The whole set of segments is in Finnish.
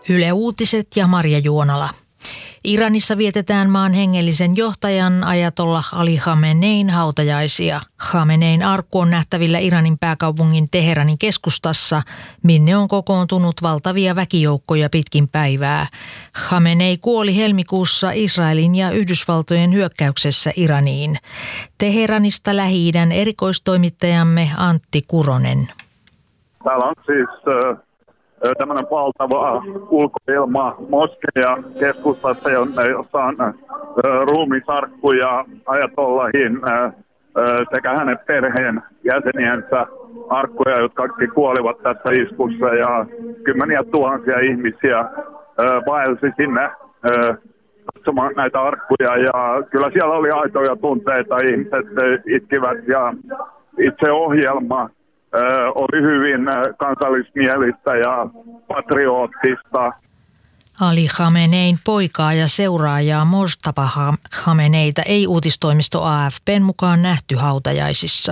Yle Uutiset ja Marja Juonala. Iranissa vietetään maan hengellisen johtajan Ajatollah Ali Khamenein hautajaisia. Khamenein arkku on nähtävillä Iranin pääkaupungin Teheranin keskustassa, minne on kokoontunut valtavia väkijoukkoja pitkin päivää. Khamenei kuoli helmikuussa Israelin ja Yhdysvaltojen hyökkäyksessä Iraniin. Teheranista Lähi-idän erikoistoimittajamme Antti Kuronen. Täällä on siis tämmöinen valtava ulkoilma moskeja keskustassa, jossa on ruumisarkkuja Ajatollahin sekä hänen perheen jäseniensä arkkuja, jotka kuolivat tässä iskussa, ja kymmeniä tuhansia ihmisiä vaelsi sinne katsomaan näitä arkkuja, ja kyllä siellä oli aitoja tunteita, ihmiset itkivät, ja itse ohjelma oli hyvin kansallismielistä ja patriottista. Ali Khamenein poikaa ja seuraajaa Mojtaba Khameneita ei uutistoimisto AFP:n mukaan nähty hautajaisissa.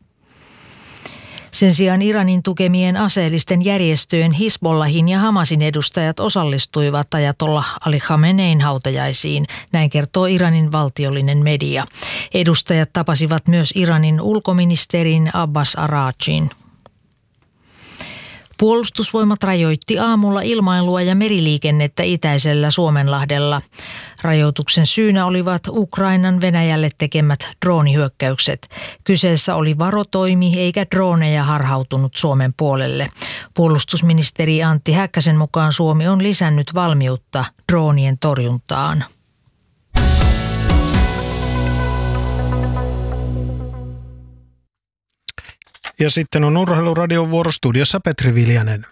Sen sijaan Iranin tukemien aseellisten järjestöjen Hizbollahin ja Hamasin edustajat osallistuivat Ajatollah Ali Khamenein hautajaisiin, näin kertoo Iranin valtiollinen media. Edustajat tapasivat myös Iranin ulkoministerin Abbas Araqchin. Puolustusvoimat rajoitti aamulla ilmailua ja meriliikennettä itäisellä Suomenlahdella. Rajoituksen syynä olivat Ukrainan Venäjälle tekemät droonihyökkäykset. Kyseessä oli varotoimi eikä drooneja harhautunut Suomen puolelle. Puolustusministeri Antti Häkkäsen mukaan Suomi on lisännyt valmiutta droonien torjuntaan. Ja sitten on Urheiluradion vuoro, studiossa Petri Viljanen.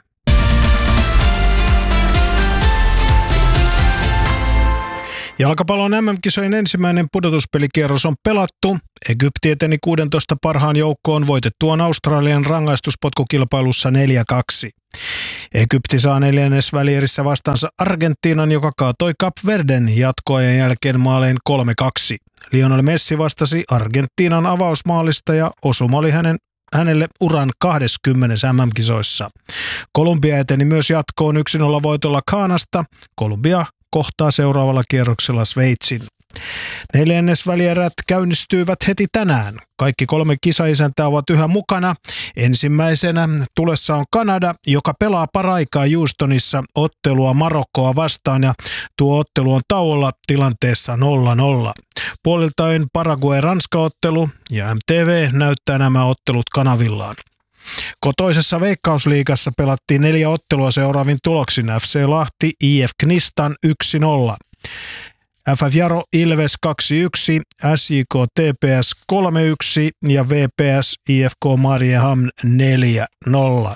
Jalkapallon MM-kisojen ensimmäinen pudotuspelikierros on pelattu. Egypti eteni 16 parhaan joukkoon voitettuaan Australian rangaistuspotkukilpailussa 4-2. Egypti saa neljännesvälierissä vastaansa Argentiinan, joka kaatoi Kap Verden jatkoajan jälkeen maalein 3-2. Lionel Messi vastasi Argentiinan avausmaalista ja osuma oli hänelle uran 20 MM-kisoissa. Kolumbia eteni myös jatkoon 1-0 voitolla Ghanasta. Kolumbia kohtaa seuraavalla kierroksella Sveitsin. Neljännesvälierät käynnistyvät heti tänään. Kaikki 3 kisaisäntää ovat yhä mukana. Ensimmäisenä tulessa on Kanada, joka pelaa paraikaa Houstonissa ottelua Marokkoa vastaan, ja tuo ottelu on tauolla tilanteessa 0-0. Puoliltain Paraguay-Ranska-ottelu, ja MTV näyttää nämä ottelut kanavillaan. Kotoisessa Veikkausliigassa pelattiin 4 ottelua seuraavin tuloksin. FC Lahti, IF Knistan 1-0. FF Jaro Ilves 2-1, SJK TPS 3-1 ja VPS IFK Mariehamn 4-0.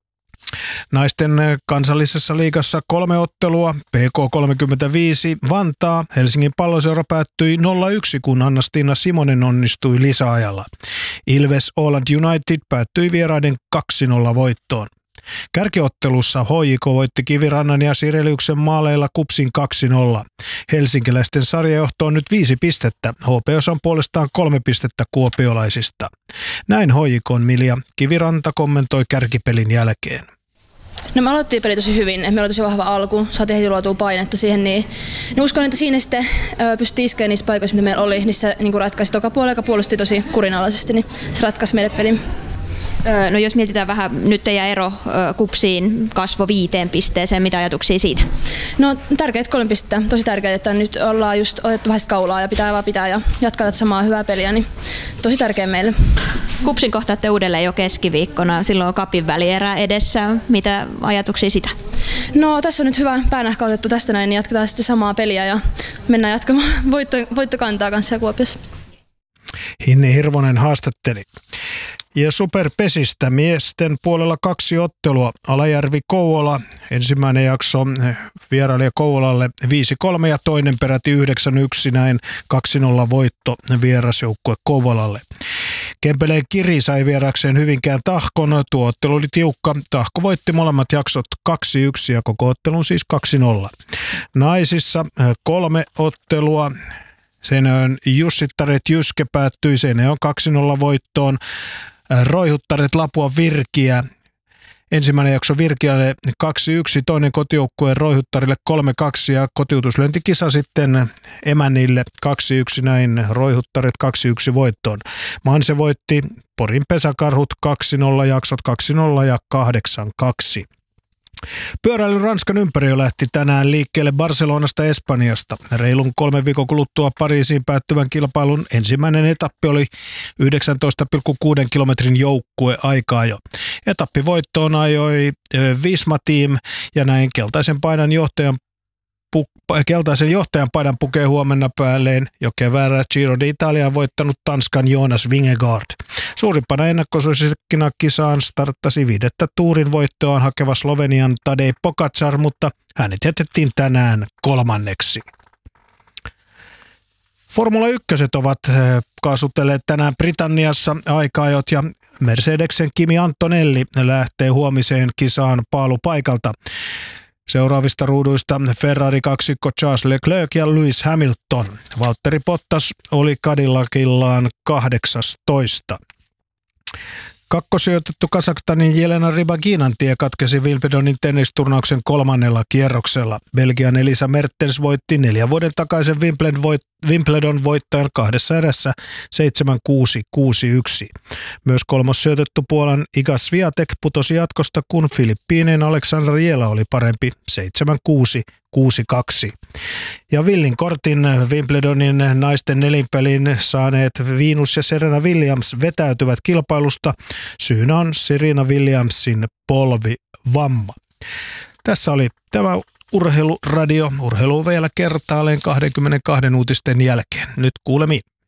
Naisten kansallisessa liigassa 3 ottelua. PK 35 Vantaa. Helsingin Palloseura päättyi 0-1, kun Anna-Stina Simonen onnistui lisäajalla. Ilves Åland United päättyi vieraiden 2-0 voittoon. Kärkiottelussa HJK voitti Kivirannan ja Sireliuksen maaleilla KuPSin 2-0. Helsinkiläisten sarjajohto on nyt 5 pistettä. HPS on puolestaan 3 pistettä kuopiolaisista. Näin HJK:n Milja Kiviranta kommentoi kärkipelin jälkeen. No me aloittiin peli tosi hyvin, meillä oli tosi vahva alku, saatiin heti luotua painetta siihen, niin uskon, että siinä sitten pystyi iskeä niissä paikoissa, mitä meillä oli, niin se niin ratkaisi toka puolella, joka puolusti tosi kurinalaisesti, niin se ratkaisi meidän pelin. No jos mietitään vähän, nyt teidän ero KuPSiin kasvoi 5 pisteeseen, mitä ajatuksia siitä? No tärkeät 3 pistettä, tosi tärkeää, että nyt ollaan just otettu vähän kaulaa ja pitää vaan pitää ja jatkaa tätä samaa hyvää peliä, niin tosi tärkeä meille. KuPSin kohtaatte uudelleen jo keskiviikkona, silloin on Cupin välierä edessä, mitä ajatuksia sitä? No tässä on nyt hyvä päänähkä otettu tästä näin, niin jatketaan sitten samaa peliä ja mennään jatkamaan voittokantaa kanssa Kuopiossa. Hinni Hirvonen haastatteli. Ja Superpesistä miesten puolella 2 ottelua. Alajärvi Kouvola, ensimmäinen jakso vierailija Kouvolalle 5-3 ja toinen peräti 9-1, näin 2-0 voitto vierasjoukkue Kouvolalle. Kempeleen Kiri sai vierakseen Hyvinkään Tahkon. Tuo ottelu oli tiukka. Tahko voitti molemmat jaksot 2-1 ja koko ottelun siis 2-0. Naisissa 3 ottelua. Seinäjoen Jussittaret Jyske päättyi Seinäjoen 2-0 voittoon. Roihuttaret Lapua Virkiä Ensimmäinen jakso Virkialle 2-1, toinen kotijoukkueen Roihuttarille 3-2 ja kotiutuslyöntikisa sitten emännille 2-1, näin Roihuttarit 2-1 voittoon. Manse voitti Porin Pesäkarhut 2-0, jaksot 2-0 ja 8-2. Pyöräilyn Ranskan ympäri lähti tänään liikkeelle Barcelonasta Espanjasta. Reilun 3 viikon kuluttua Pariisiin päättyvän kilpailun ensimmäinen etappi oli 19,6 kilometrin joukkueaikaa jo. Etappivoittoon ajoi Visma Team ja näin keltaisen johtajan paidan pukee huomenna päälleen jo keväällä Giro d'Italiaan voittanut Tanskan Jonas Vingegaard. Suurimpana ennakkosuosikkina kisaan starttasi 5. tuurin voittoaan hakeva Slovenian Tadej Pogačar, mutta hänet jätettiin tänään 3. Formula 1 ovat kaasutelleet tänään Britanniassa aika-ajot ja Mercedeksen Kimi Antonelli lähtee huomiseen kisaan paalupaikalta. Seuraavista ruuduista Ferrari-kaksikko Charles Leclerc ja Lewis Hamilton. Valtteri Bottas oli Cadillacillaan 18. Kakkosijoitettu Kazakstanin Jelena Rybaginan tie katkesi Wimbledonin tennisturnauksen 3. kierroksella. Belgian Elisa Mertens voitti 4 vuoden takaisen Wimbledon voittajan 2 erässä 7-6-6-1. Myös kolmossijoitettu Puolan Iga Swiatek putosi jatkosta, kun Filippiinien Aleksandra Jela oli parempi 7-6-6-2. Ja Villin kortin Wimbledonin naisten nelinpelin saaneet Venus ja Serena Williams vetäytyvät kilpailusta. Syynä on Serena Williamsin polvivamma. Tässä oli tämä Urheiluradio. Urheilu vielä kertaalleen 22 uutisten jälkeen. Nyt kuulemiin.